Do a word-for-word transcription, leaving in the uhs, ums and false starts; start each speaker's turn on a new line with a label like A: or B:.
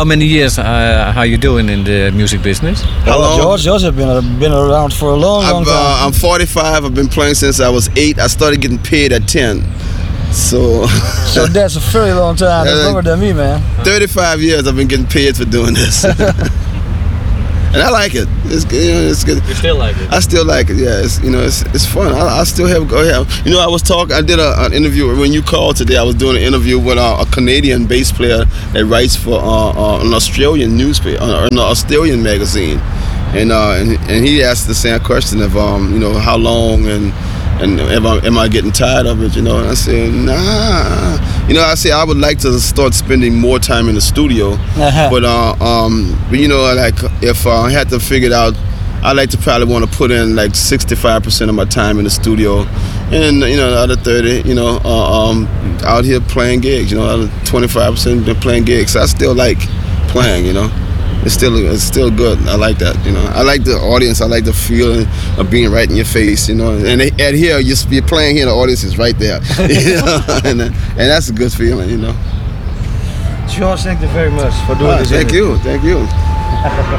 A: how many years uh, how you doing in the music business?
B: How long?
C: George, George has been, uh, been around for a long, long
B: I've,
C: time.
B: uh, I'm forty-five. I've been playing since I was eight. I started getting paid at ten. So,
C: so that's a very long time. That's
B: Yeah,
C: longer than me, man.
B: thirty-five years I've been getting paid for doing this. And I like it. It's good. You know, it's good.
A: You still like it?
B: I still like it. Yeah, it's you know it's it's fun. I, I still have go ahead. You know, I was talking. I did a, an interview when you called today. I was doing an interview with uh, a Canadian bass player that writes for uh, uh, an Australian newspaper, uh, an Australian magazine, and uh, and and he asked the same question of um you know how long and. And am I, am I getting tired of it, you know? And I said, nah. You know, I say I would like to start spending more time in the studio.
C: Uh-huh.
B: But, uh, um, but, you know, like if uh, I had to figure it out, I like to probably want to put in like sixty-five percent of my time in the studio. And, you know, the other thirty, you know, uh, um, out here playing gigs, you know, the other twenty-five percent been playing gigs. I still like playing, you know? It's still it's still good. I like that, you know. I like the audience. I like the feeling of being right in your face, you know. And at here, you're, you're playing here, the audience is right there, you know? and, and that's a good feeling, you know.
C: George, thank you very much for doing
B: Ah,
C: this.
B: thank
C: interview.
B: you, thank you.